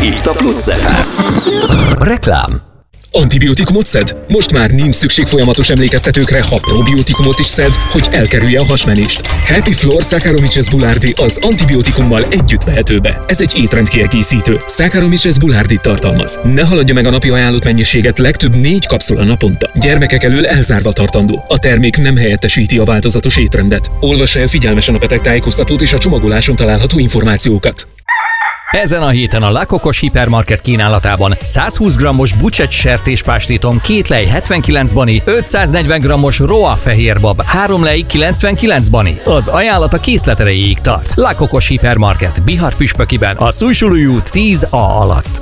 Itt a Plusz FM. Reklám. Antibiotikumot szed? Most már nincs szükség folyamatos emlékeztetőkre, ha probiotikumot is szed, hogy elkerülje a hasmenést. Happy Flor Saccharomyces boulardii az antibiotikummal együtt vehető be. Ez egy étrendkiegészítő. Saccharomyces boulardit tartalmaz. Ne haladja meg a napi ajánlott mennyiséget, legtöbb 4 kapszula naponta. Gyermekek elől elzárva tartandó. A termék nem helyettesíti a változatos étrendet. Olvassa el figyelmesen a betegtájékoztatót és a csomagoláson található információkat. Ezen a héten a La Cocos hipermarket kínálatában 120 g-os bucsecs sertéspástétom 2 lej 79 bani, 540 g-os Roa fehérbab 3 lej 99 bani. Az ajánlat a készlet erejéig tart. La Cocos hipermarket Bihar püspökiben, a Szújsulúi út 10A alatt.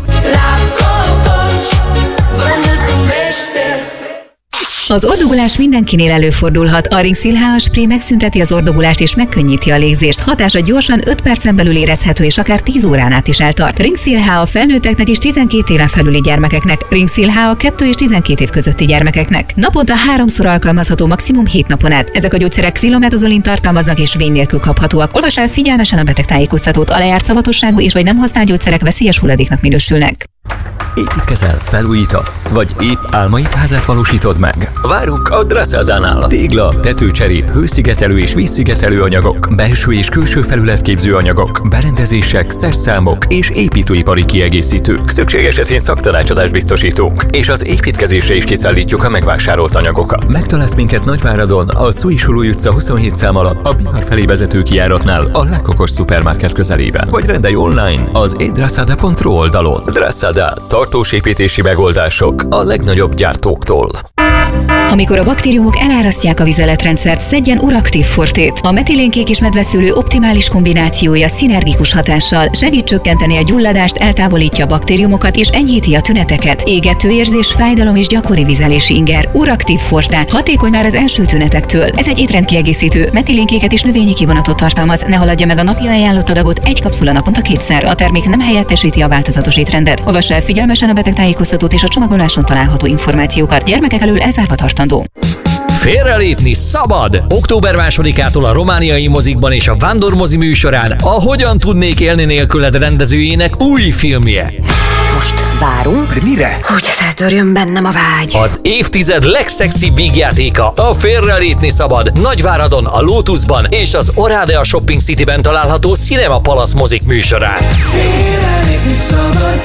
Az ordogulás mindenkinél előfordulhat. A Ringszil HA Spray megszünteti az ordogulást és megkönnyíti a légzést. Hatása gyorsan 5 percen belül érezhető és akár 10 órán át is eltart. Ringszil HA felnőtteknek és 12 éven felüli gyermekeknek. Ringszil HA 2 és 12 év közötti gyermekeknek. Naponta 3-szor alkalmazható, maximum 7 napon át. Ezek a gyógyszerek xilomethazolin tartalmaznak és vény nélkül kaphatóak. Olvass el figyelmesen a betegtájékoztatót. A lejárt szavatosságú és vagy nem használt gyógyszerek veszélyes hulladéknak minősülnek. Építkezel, felújítasz, vagy épp álmaid házát valósítod meg? Várunk a Drassaldánál. Tégla, tetőcserép, hőszigetelő és vízszigetelő anyagok, belső és külső felületképző anyagok, berendezések, szerszámok és építőipari kiegészítők. Szükség esetén szaktanácsadást biztosítunk, és az építkezésre is kiszállítjuk a megvásárolt anyagokat. Megtalálsz minket Nagyváradon, a Szújsulúi utca 27 szám alatt, a Bihar felé vezető kijáratnál, a La Cocos szupermarket közelében. Vagy rendelj online az edrassada.ru oldalon. Drassada, tartós építési megoldások a legnagyobb gyártóktól. Amikor a baktériumok elárasztják a vizeletrendszert, szedjen Uraktív Fortét. A metilénkék és medveszőlő optimális kombinációja szinergikus hatással segít csökkenteni a gyulladást, eltávolítja a baktériumokat és enyhíti a tüneteket. Égető érzés, fájdalom és gyakori vizelési inger. Uraktív Forte hatékony már az első tünetektől. Ez egy étrendkiegészítő, metilénkéket és növényi kivonatot tartalmaz. Ne haladja meg a napi ajánlott adagot, 1 kapszula naponta 2-szer. A termék nem helyettesíti a változatos étrendet. Olvassa el figyelmesen a betegtájékoztatót és a csomagoláson található információkat. Gyermekek elől elzárva tartandó. Félrelépni szabad! Október 2-ától a romániai mozikban és a Vándor mozi műsorán a Hogyan tudnék élni nélküled rendezőjének új filmje. Most várunk. De mire? Hogy feltörjön bennem a vágy. Az évtized legszexibb vígjátéka, a Félrelépni szabad Nagyváradon, a Lotusban és az Oradea Shopping Cityben található Cinema Palace mozik műsorán. Félrelépni szabad.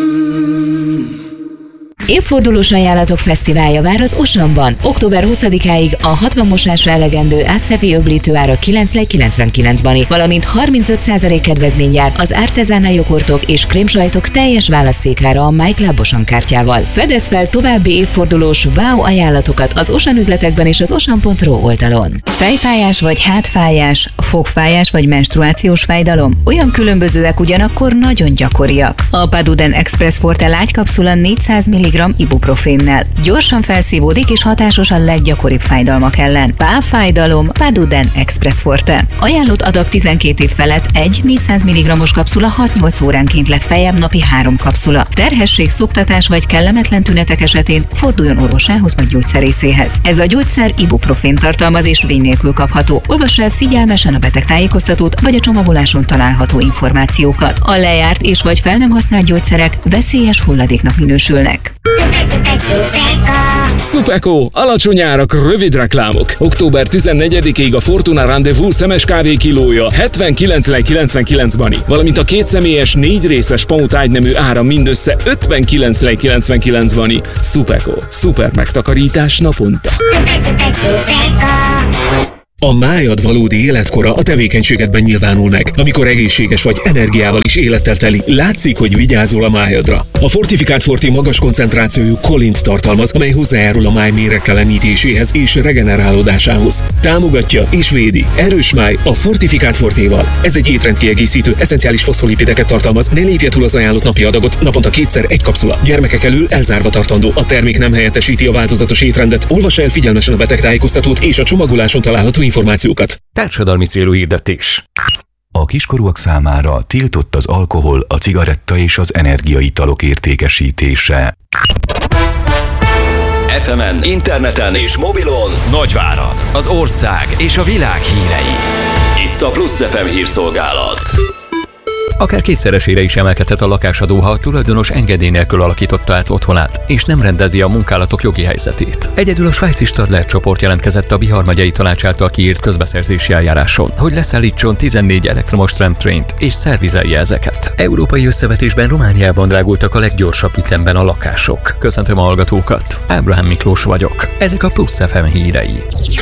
Évfordulós ajánlatok fesztiválja vár az Osanban. Október 20-áig a 60 mosásra elegendő Ászhevi öblítő ára 9 lej 99 bani, valamint 35% kedvezmény jár az artezánál jogurtok és krémsajtok teljes választékára a MyClub Osan kártyával. Fedez fel további évfordulós wow ajánlatokat az Osan üzletekben és az osan.ru oldalon. Fejfájás vagy hátfájás, fogfájás vagy menstruációs fájdalom? Olyan különbözőek, ugyanakkor nagyon gyakoriak. A Paduden Express Forte lágy kapszula 400 mg ibuprofénnel. Gyorsan felszívódik és hatásos a leggyakoribb fájdalmak ellen. Páfájdalom, Paduden Express Forte. Ajánlott adag 12 év felett egy 400 mg-os kapszula 6-8 óránként legfeljebb napi 3 kapszula. Terhesség, szoptatás vagy kellemetlen tünetek esetén forduljon orvosához vagy gyógyszerészéhez. Ez a gyógyszer ibuprofén tartalmaz és vény nélkül kapható. Olvassa el figyelmesen a betegtájékoztatót vagy a csomagoláson található információkat. A lejárt és vagy fel nem használt gyógyszerek veszélyes hulladéknak minősülnek. Szupeko, alacsony árak, rövid reklámok. Október 14-ig a Fortuna Rendezvous szemes kávé kilója 79 lej 99 bani, valamint a 2 személyes 4 részes pamut ágynemű ára mindössze 59 lej 99 bani. Szupeko, szuper megtakarítás naponta. A májad valódi életkora a tevékenységedben nyilvánul meg. Amikor egészséges vagy, energiával is élettel teli, látszik, hogy vigyázol a májadra. A Fortifikált Forté magas koncentrációjú kolint tartalmaz, amely hozzájárul a máj méregtelenítéséhez és regenerálódásához. Támogatja és védi. Erős máj a Fortifikált Fortéval. Ez egy étrendkiegészítő, eszenciális foszfolipideket tartalmaz, ne lépje túl az ajánlott napi adagot, naponta 2-szer 1 kapszula. Gyermekek elől elzárva tartandó. A termék nem helyettesíti a változatos étrendet. Olvassa el figyelmesen a betegtájékoztatót és a csomagoláson található információkat. Társadalmi célú hirdetés. A kiskorúak számára tiltott az alkohol, a cigaretta és az energiaitalok értékesítése. FM-en, interneten és mobilon Nagyvárad, az ország és a világ hírei. Itt a Plusz FM hírszolgálat. Akár kétszeresére is emelkedhet a lakásadó, ha a tulajdonos engedély nélkül alakította át otthonát, és nem rendezi a munkálatok jogi helyzetét. Egyedül a svájci Stadler csoport jelentkezett a Bihar megyei tanács által kiírt közbeszerzési eljáráson, hogy leszállítson 14 elektromos tramtraint és szervizelje ezeket. Európai összevetésben Romániában drágultak a leggyorsabb ütemben a lakások. Köszöntöm a hallgatókat, Ábrahám Miklós vagyok. Ezek a Plusz FM hírei.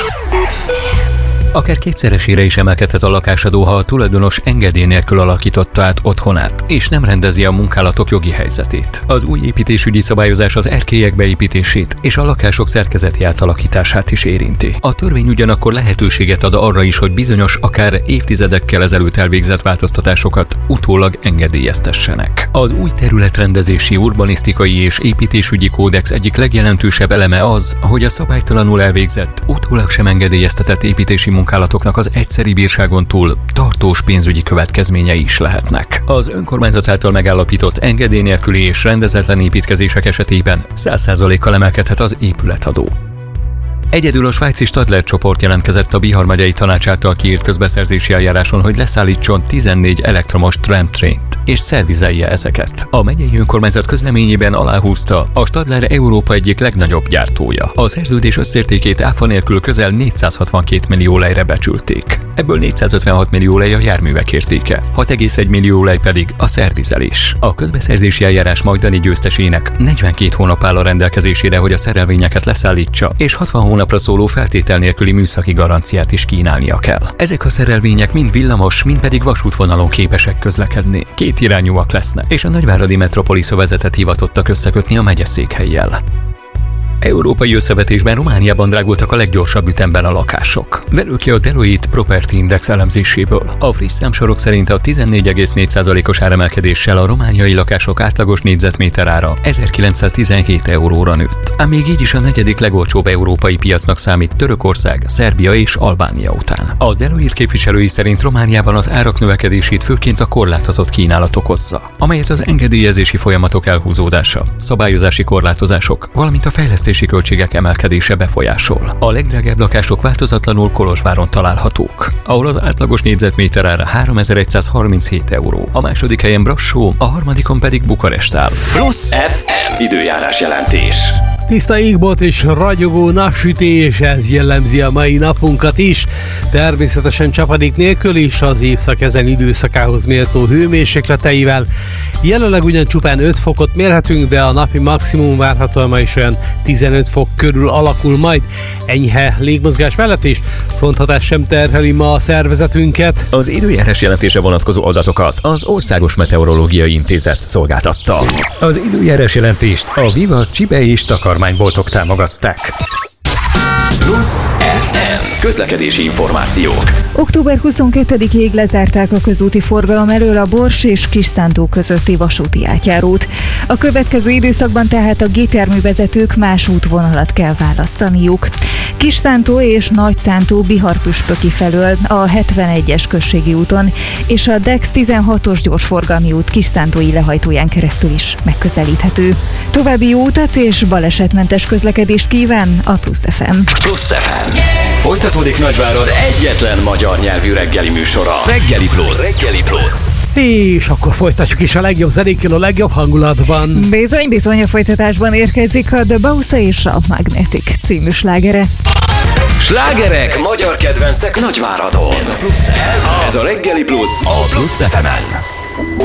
Akár kétszeresére is emelkedhet a lakásadó, ha a tulajdonos engedély nélkül alakította át otthonát, és nem rendezi a munkálatok jogi helyzetét. Az új építésügyi szabályozás az erkélyek beépítését és a lakások szerkezeti átalakítását is érinti. A törvény ugyanakkor lehetőséget ad arra is, hogy bizonyos, akár évtizedekkel ezelőtt elvégzett változtatásokat utólag engedélyeztessenek. Az új területrendezési, urbanisztikai és építésügyi kódex egyik legjelentősebb eleme az, hogy a szabálytalanul elvégzett, utólag sem engedélyeztetett építési munkálatoknak az egyszeri bírságon túl tartós pénzügyi következményei is lehetnek. Az önkormányzat által megállapított engedély nélküli és rendezetlen építkezések esetében 100%-kal emelkedhet az épületadó. Egyedül a svájci Stadler csoport jelentkezett a Bihar megyei tanács által kiírt közbeszerzési eljáráson, hogy leszállítson 14 elektromos tramtraint és szervizelje ezeket. A megyei önkormányzat közleményében aláhúzta, a Stadler Európa egyik legnagyobb gyártója. A szerződés összértékét áfa nélkül közel 462 millió lejre becsülték. Ebből 456 millió lej a járművek értéke, 6,1 millió lej pedig a szervizelés. A közbeszerzési eljárás majdani győztesének 42 hónap áll a rendelkezésére, hogy a szerelvényeket leszállítsa, és 60 hónapra szóló feltétel nélküli műszaki garanciát is kínálnia kell. Ezek a szerelvények mind villamos, mind pedig vasútvonalon képesek közlekedni. Két irányúak lesznek, és a Nagyváradi Metropolis övezetet hivatottak összekötni a megyeszékhellyel. Európai összevetésben Romániában drágultak a leggyorsabb ütemben a lakások. Derül ki a Deloitte Property Index elemzéséből. A friss számsorok szerint a 14,4%-os áremelkedéssel a romániai lakások átlagos négyzetméter ára 1917 euróra nőtt. Ám még így is a negyedik legolcsóbb európai piacnak számít Törökország, Szerbia és Albánia után. A Deloitte képviselői szerint Romániában az árak növekedését főként a korlátozott kínálat okozza, amelyet az engedélyezési folyamatok elhúzódása, szabályozási korlátozások, valamint a fejlesztési költségek emelkedése befolyásol. A legdrágább lakások változatlanul Kolozsváron találhatók, ahol az átlagos négyzetméter ára 3137 euró. A második helyen Brassó, a harmadikon pedig Bukarest áll. Plusz FM időjárás jelentés. Tiszta égbolt és ragyogó napsütés, ez jellemzi a mai napunkat is. Természetesen csapadék nélkül is az évszak ezen időszakához méltó hőmérsékleteivel. Jelenleg ugyan csupán 5 fokot mérhetünk, de a napi maximum várhatóan ma is olyan 15 fok körül alakul majd. Enyhe légmozgás mellett is fronthatás sem terheli ma a szervezetünket. Az időjárás jelentése vonatkozó adatokat az Országos Meteorológiai Intézet szolgáltatta. Az időjárás jelentést a Viva Csibe és takarmányboltok támogatták. Plusz FM közlekedési információk. Október 22-ig lezárták a közúti forgalom elől a Bors és Kisszántó közötti vasúti átjárót. A következő időszakban tehát a gépjárművezetők más útvonalat kell választaniuk. Kisszántó és Nagyszántó Bihar-Püspöki felől a 71-es községi úton és a DEX 16-os gyorsforgalmi út Kisszántói lehajtóján keresztül is megközelíthető. További jó utat és balesetmentes közlekedést kíván a Plusz FM. Plusz FM. Folytatódik Nagyvárad egyetlen magyar nyelvű reggeli műsora. Reggeli Plusz. Reggeli Plusz. És akkor folytatjuk is a legjobb zenékkel a legjobb hangulatban. Bizony a folytatásban érkezik a The Bausa és a Magnetic című slágere. Slágerek, magyar kedvencek Nagyváradon. Ez a Reggeli Plusz a Plusz FM-en.